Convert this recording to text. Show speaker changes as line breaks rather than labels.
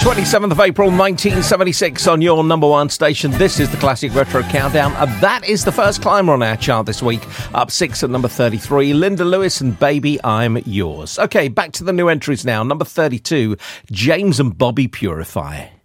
27th of April 1976 on your number one station. This is the Classic Retro Countdown. That is the first climber on our chart this week. Up 6 at number 33, Linda Lewis and Baby I'm Yours. Okay, back to the new entries now. Number 32, James and Bobby Purifier.